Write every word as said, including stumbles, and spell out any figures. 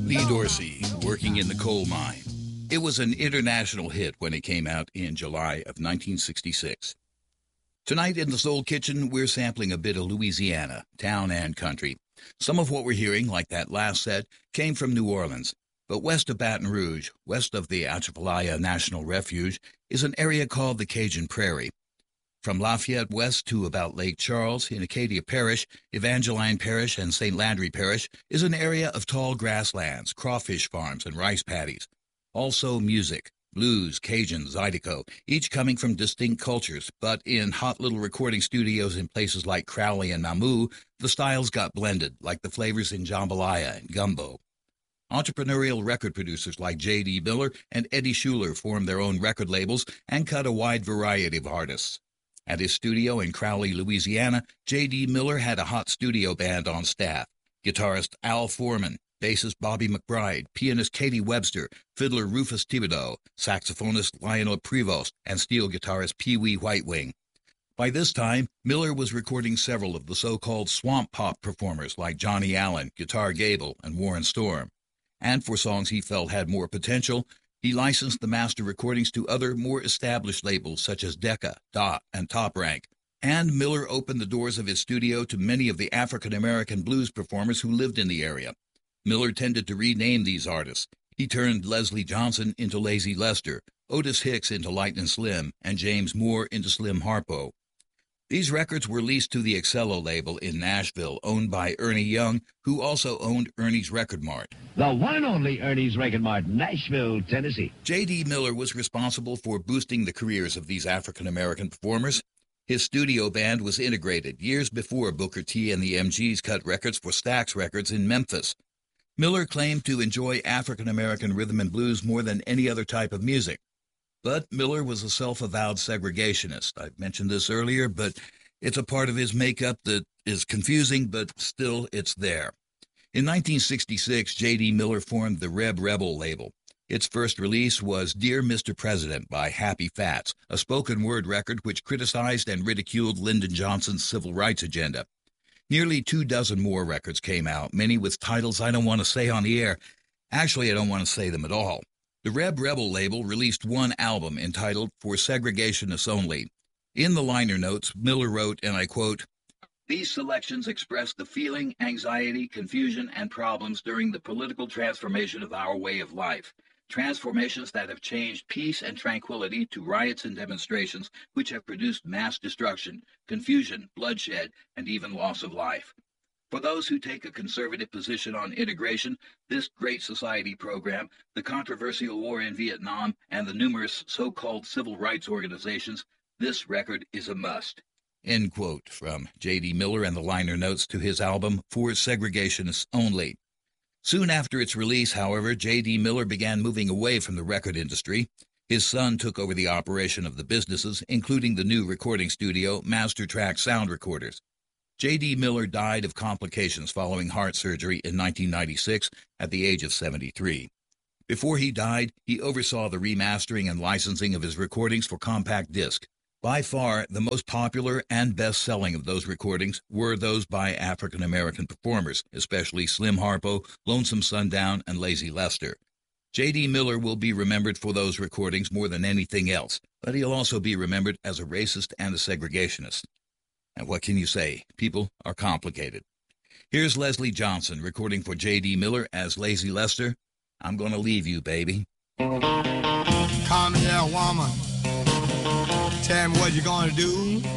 Lee Dorsey, Working in the Coal Mine. It was an international hit when it came out in July of nineteen sixty-six. Tonight in the Soul Kitchen, we're sampling a bit of Louisiana, town and country. Some of what we're hearing, like that last set, came from New Orleans. But west of Baton Rouge, west of the Atchafalaya National Refuge, is an area called the Cajun Prairie. From Lafayette west to about Lake Charles in Acadia Parish, Evangeline Parish, and Saint Landry Parish is an area of tall grasslands, crawfish farms, and rice paddies. Also music, blues, Cajun, Zydeco, each coming from distinct cultures, but in hot little recording studios in places like Crowley and Mamou, the styles got blended, like the flavors in jambalaya and gumbo. Entrepreneurial record producers like J D. Miller and Eddie Schuler formed their own record labels and cut a wide variety of artists. At his studio in Crowley, Louisiana, J D. Miller had a hot studio band on staff. Guitarist Al Foreman, bassist Bobby McBride, pianist Katie Webster, fiddler Rufus Thibodeau, saxophonist Lionel Prevost, and steel guitarist Pee Wee Whitewing. By this time, Miller was recording several of the so-called swamp pop performers like Johnny Allen, Guitar Gable, and Warren Storm. And for songs he felt had more potential, he licensed the master recordings to other, more established labels such as Decca, Dot, and Top Rank. And Miller opened the doors of his studio to many of the African-American blues performers who lived in the area. Miller tended to rename these artists. He turned Leslie Johnson into Lazy Lester, Otis Hicks into Lightnin' Slim, and James Moore into Slim Harpo. These records were leased to the Excello label in Nashville, owned by Ernie Young, who also owned Ernie's Record Mart. The one and only Ernie's Record Mart, Nashville, Tennessee. J D. Miller was responsible for boosting the careers of these African-American performers. His studio band was integrated years before Booker T and the M Gs cut records for Stax Records in Memphis. Miller claimed to enjoy African-American rhythm and blues more than any other type of music. But Miller was a self-avowed segregationist. I've mentioned this earlier, but it's a part of his makeup that is confusing, but still it's there. In nineteen sixty-six, J D. Miller formed the Reb Rebel label. Its first release was Dear Mister President by Happy Fats, a spoken-word record which criticized and ridiculed Lyndon Johnson's civil rights agenda. Nearly two dozen more records came out, many with titles I don't want to say on the air. Actually, I don't want to say them at all. The Reb Rebel label released one album entitled For Segregationists Only. In the liner notes, Miller wrote, and I quote, "These selections express the feeling, anxiety, confusion, and problems during the political transformation of our way of life. Transformations that have changed peace and tranquility to riots and demonstrations which have produced mass destruction, confusion, bloodshed, and even loss of life. For those who take a conservative position on integration, this Great Society program, the controversial war in Vietnam, and the numerous so-called civil rights organizations, this record is a must." End quote from J D. Miller and the liner notes to his album For Segregationists Only. Soon after its release, however, J D. Miller began moving away from the record industry. His son took over the operation of the businesses, including the new recording studio, Master Track Sound Recorders. J D. Miller died of complications following heart surgery in nineteen ninety-six at the age of seventy-three. Before he died, he oversaw the remastering and licensing of his recordings for compact disc. By far, the most popular and best-selling of those recordings were those by African-American performers, especially Slim Harpo, Lonesome Sundown, and Lazy Lester. J D. Miller will be remembered for those recordings more than anything else, but he'll also be remembered as a racist and a segregationist. And what can you say? People are complicated. Here's Leslie Johnson recording for J D. Miller as Lazy Lester. I'm gonna leave you, baby. Come here, woman. Tell me what you're gonna do.